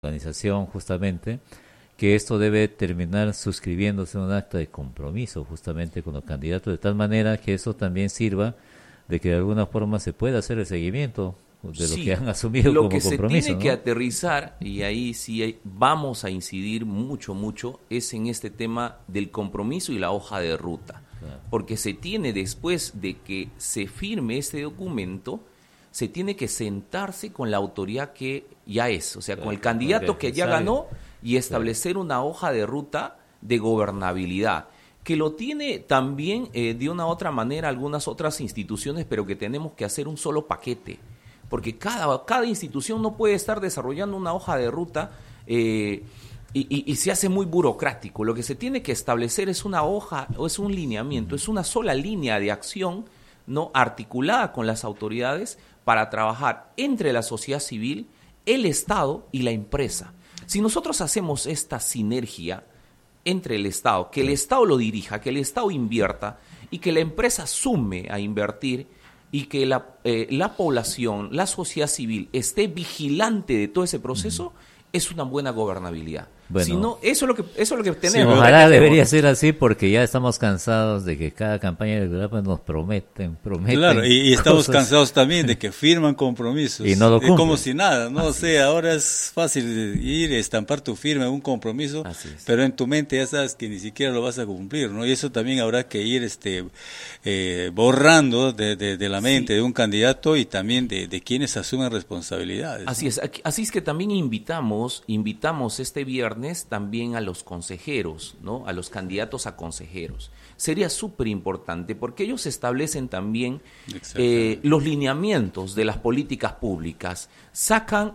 organización justamente, que esto debe terminar suscribiéndose en un acta de compromiso justamente con los candidatos, de tal manera que eso también sirva de que de alguna forma se pueda hacer el seguimiento de lo que han asumido como compromiso. Lo que se tiene que ¿no? aterrizar, y ahí sí vamos a incidir mucho, es en este tema del compromiso y la hoja de ruta. Claro. Porque se tiene, después de que se firme este documento, se tiene que sentarse con la autoridad que ya es, o sea, con el candidato que ya ganó, y establecer una hoja de ruta de gobernabilidad, que lo tiene también de una u otra manera algunas otras instituciones, pero que tenemos que hacer un solo paquete, porque cada institución no puede estar desarrollando una hoja de ruta y se hace muy burocrático. Lo que se tiene que establecer es una hoja, o es un lineamiento, es una sola línea de acción, ¿no?, articulada con las autoridades para trabajar entre la sociedad civil, el Estado y la empresa. Si nosotros hacemos esta sinergia entre el Estado, que el Estado lo dirija, que el Estado invierta y que la empresa sume a invertir y que la población, la sociedad civil esté vigilante de todo ese proceso, es una buena gobernabilidad. Bueno, si no, eso es lo que tenemos. Sí, ojalá debería ser así, porque ya estamos cansados de que cada campaña electoral pues, nos prometen. Claro, y estamos cansados también de que firman compromisos. Y no lo cumplen. Es como si nada, no sé, ahora es fácil ir, estampar tu firma en un compromiso, pero en tu mente ya sabes que ni siquiera lo vas a cumplir, ¿no? Y eso también habrá que ir borrando de la mente de un candidato y también de quienes asumen responsabilidades. Así es, así es que también invitamos este viernes también a los consejeros, ¿no?, a los candidatos a consejeros. Sería súper importante porque ellos establecen también los lineamientos de las políticas públicas, sacan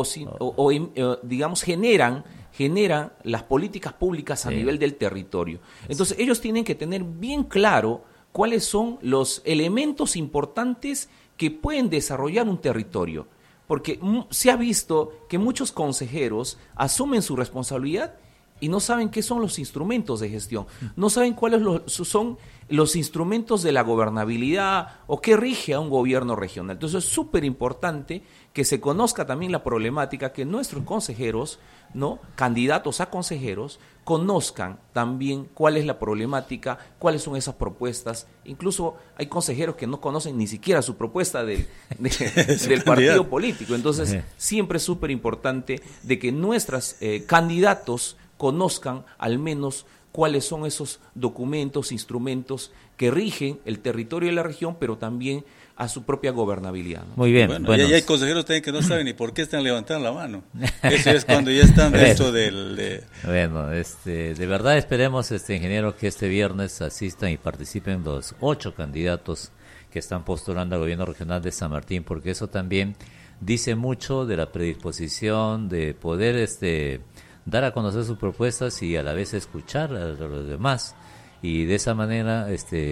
digamos generan las políticas públicas a nivel del territorio. Entonces ellos tienen que tener bien claro cuáles son los elementos importantes que pueden desarrollar un territorio. Porque se ha visto que muchos consejeros asumen su responsabilidad y no saben qué son los instrumentos de gestión, no saben cuáles son los instrumentos de la gobernabilidad o qué rige a un gobierno regional. Entonces es súper importante que se conozca también la problemática, que nuestros consejeros, ¿no?, candidatos a consejeros, conozcan también cuál es la problemática, cuáles son esas propuestas. Incluso hay consejeros que no conocen ni siquiera su propuesta del partido político. Entonces siempre es súper importante de que nuestros candidatos conozcan al menos cuáles son esos documentos, instrumentos que rigen el territorio de la región, pero también a su propia gobernabilidad, ¿no? Muy bien. Bueno, y hay consejeros también que no saben ni por qué están levantando la mano. Eso es cuando ya están dentro del... Bueno, de verdad esperemos, ingeniero, que este viernes asistan y participen los 8 candidatos que están postulando al gobierno regional de San Martín, porque eso también dice mucho de la predisposición de poder dar a conocer sus propuestas y a la vez escuchar a los demás, y de esa manera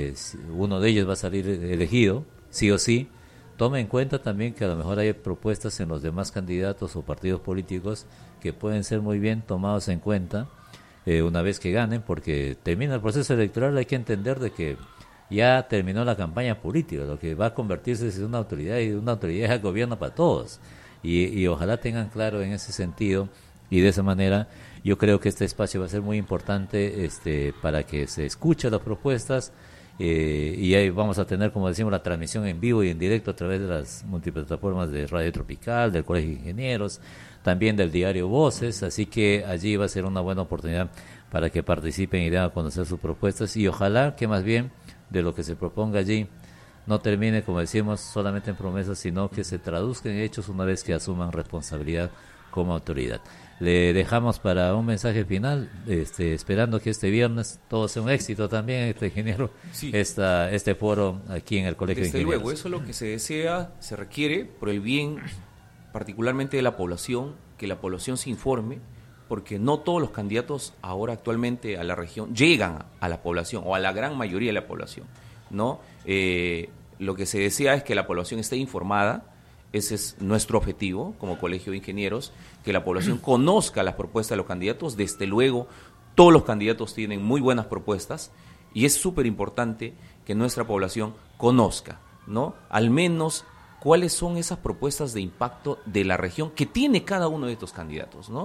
uno de ellos va a salir elegido, sí o sí. Tome en cuenta también que a lo mejor hay propuestas en los demás candidatos o partidos políticos que pueden ser muy bien tomados en cuenta una vez que ganen, porque termina el proceso electoral. Hay que entender de que ya terminó la campaña política, lo que va a convertirse en una autoridad, y una autoridad ya gobierna para todos, y ojalá tengan claro en ese sentido. Y de esa manera yo creo que este espacio va a ser muy importante para que se escuchen las propuestas, y ahí vamos a tener, como decimos, la transmisión en vivo y en directo a través de las multiplataformas de Radio Tropical, del Colegio de Ingenieros, también del diario Voces, así que allí va a ser una buena oportunidad para que participen y den a conocer sus propuestas, y ojalá que más bien de lo que se proponga allí no termine, como decimos, solamente en promesas, sino que se traduzca en hechos una vez que asuman responsabilidad como autoridad. Le dejamos para un mensaje final, esperando que este viernes todo sea un éxito también, ingeniero, este foro aquí en el Colegio de Ingenieros. Desde luego, eso es lo que se desea, se requiere por el bien particularmente de la población, que la población se informe, porque no todos los candidatos ahora actualmente a la región llegan a la población, o a la gran mayoría de la población, ¿no? Lo que se desea es que la población esté informada. Ese es nuestro objetivo como Colegio de Ingenieros, que la población conozca las propuestas de los candidatos. Desde luego, todos los candidatos tienen muy buenas propuestas, y es súper importante que nuestra población conozca, ¿no?, al menos cuáles son esas propuestas de impacto de la región que tiene cada uno de estos candidatos, ¿no?